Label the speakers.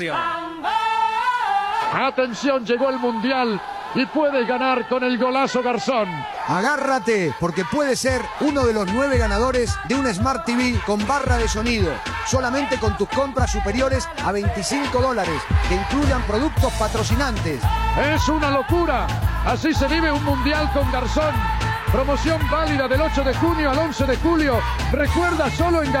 Speaker 1: Atención, llegó el Mundial y puedes ganar con el golazo Garzón.
Speaker 2: Agárrate, porque puede ser uno de los 9 ganadores de un Smart TV con barra de sonido, solamente con tus compras superiores a $25, que incluyan productos patrocinantes.
Speaker 1: Es una locura, así se vive un Mundial con Garzón. Promoción válida del 8 de junio al 11 de julio. Recuerda, solo en